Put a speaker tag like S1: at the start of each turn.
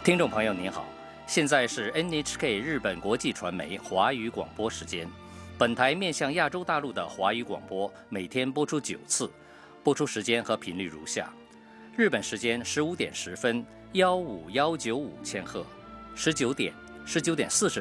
S1: 听众朋友您好，现在是 NHK 日本国际传媒华语广播时间。本台面向亚洲大陆的华语广播每天播出9次，播出时间和频率如下：日本时间15点10分，15195千赫；19点、19点40